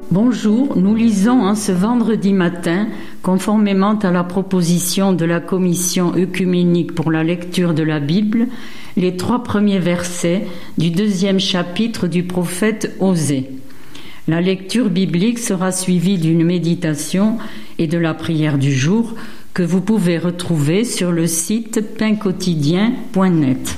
Bonjour, nous lisons en ce vendredi matin, conformément à la proposition de la Commission œcuménique pour la lecture de la Bible, les 3 premiers versets du 2e chapitre du prophète Osée. La lecture biblique sera suivie d'une méditation et de la prière du jour que vous pouvez retrouver sur le site painquotidien.net.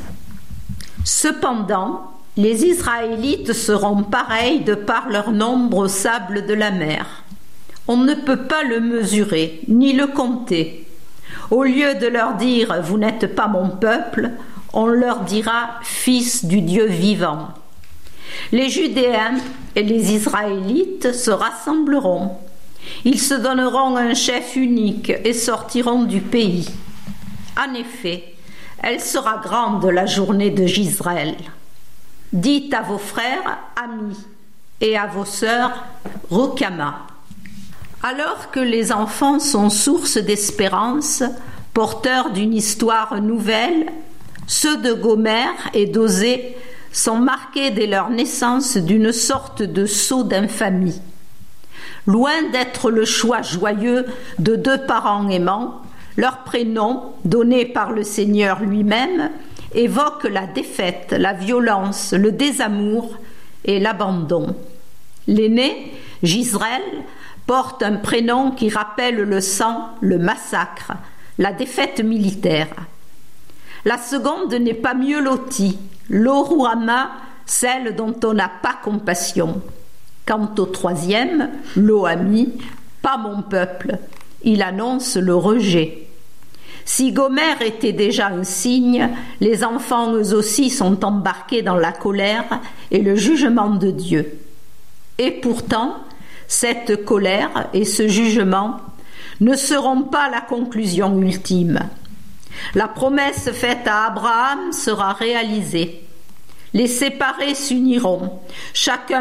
Cependant, les Israélites seront pareils de par leur nombre au sable de la mer. On ne peut pas le mesurer, ni le compter. Au lieu de leur dire « Vous n'êtes pas mon peuple », on leur dira « Fils du Dieu vivant ». Les Judéens et les Israélites se rassembleront. Ils se donneront un chef unique et sortiront du pays. En effet, elle sera grande la journée de Jisraël. Dites à vos frères, amis, et à vos sœurs, Rokama. Alors que les enfants sont source d'espérance, porteurs d'une histoire nouvelle, ceux de Gomère et d'Osée sont marqués dès leur naissance d'une sorte de sceau d'infamie. Loin d'être le choix joyeux de 2 parents aimants, leur prénom, donné par le Seigneur lui-même, évoque la défaite, la violence, le désamour et l'abandon. L'aîné, Jisraël, porte un prénom qui rappelle le sang, le massacre, la défaite militaire. La seconde n'est pas mieux lotie, Lo-Ruhamah, celle dont on n'a pas compassion. Quant au 3e, Lo-Ami, pas mon peuple, il annonce le rejet. Si Gomère était déjà un signe, les enfants eux aussi sont embarqués dans la colère et le jugement de Dieu. Et pourtant, cette colère et ce jugement ne seront pas la conclusion ultime. La promesse faite à Abraham sera réalisée. Les séparés s'uniront, chacun